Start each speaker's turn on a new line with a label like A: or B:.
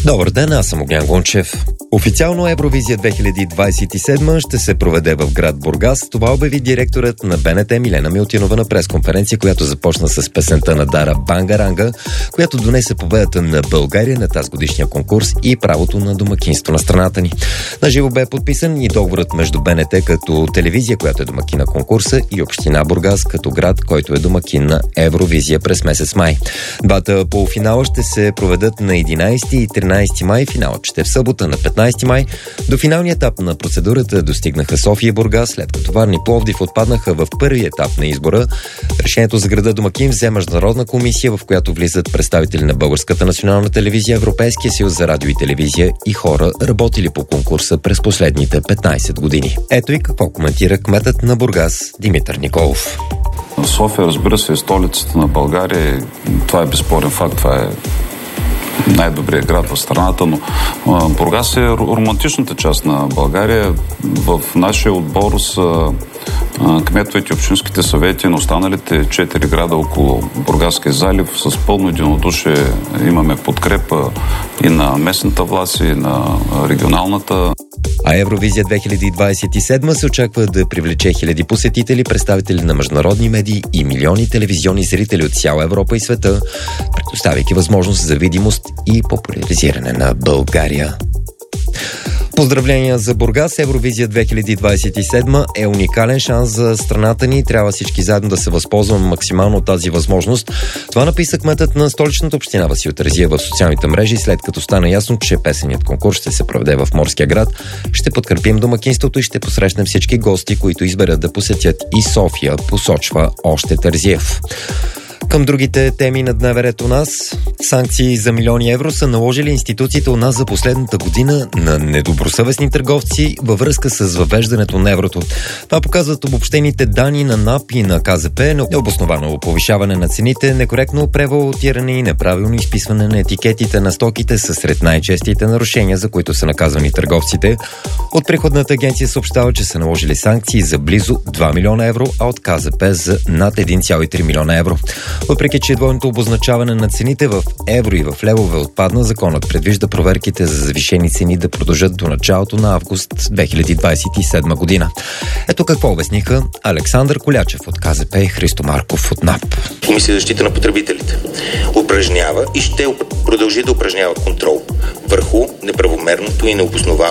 A: Добър ден, аз съм Огнян Гончев. Официално Евровизия 2027 ще се проведе в град Бургас. Това обяви директорът на БНТ Милена Милтинова на пресконференция, която започна с песента на Дара Бангаранга, която донесе победата на България на тази годишния конкурс и правото на домакинство на страната ни. Наживо бе подписан и договорът между БНТ като телевизия, която е домакин на конкурса, и община Бургас като град, който е домакин на Евровизия през месец май. Двата полуфинала ще се проведат на 11 и 13 май. Финалът ще е в събота на 15 май. До финалния етап на процедурата достигнаха София и Бургас, след като Варна и Пловдив отпаднаха в първи етап на избора. Решението за града домакин взе международна комисия, в която влизат представители на Българската национална телевизия, Европейския съюз за радио и телевизия и хора, работили по конкурса през последните 15 години. Ето и какво коментира кметът на Бургас Димитър Николов.
B: София, разбира се, е столицата на България. Това е безспорен факт. Това е най-добрият град в страната, но Бургас е романтичната част на България. В нашия отбор са кметовете и общинските съвети на останалите 4 града около Бургаския залив. С пълно единодушие имаме подкрепа и на местната власт, и на регионалната.
A: А Евровизия 2027 се очаква да привлече хиляди посетители, представители на международни медии и милиони телевизионни зрители от цяла Европа и света, предоставяйки възможност за видимост и популяризиране на България. Поздравления за Бургас! Евровизия 2027 е уникален шанс за страната ни. Трябва всички заедно да се възползваме максимално от тази възможност. Това написа кметът на столичната община Васил Терзиев в социалните мрежи, след като стана ясно, че песеният конкурс ще се проведе в Морския град. Ще подкрепим домакинството и ще посрещнем всички гости, които изберат да посетят и София, посочва още Терзиев. Към другите теми на дневен ред у нас. Санкции за милиони евро са наложили институциите у нас за последната година на недобросъвестни търговци във връзка с въвеждането на еврото. Това показват обобщените данни на НАП и на КЗП. Необосновано повишаване на цените, некоректно превалутиране и неправилно изписване на етикетите на стоките са сред най-честите нарушения, за които са наказвани търговците. От приходната агенция съобщава, че са наложили санкции за близо 2 милиона евро, а от КЗП за над 1,3 милиона евро. Въпреки че двойното обозначаване на цените в евро и в левове отпадна, законът предвижда проверките за завишени цени да продължат до началото на август 2027 година. Ето какво обясниха Александър Колячев от КЗП и Христо Марков от НАП.
C: Комисия за защита на потребителите упражнява и ще продължи да упражнява контрол върху неправомерното и необосновано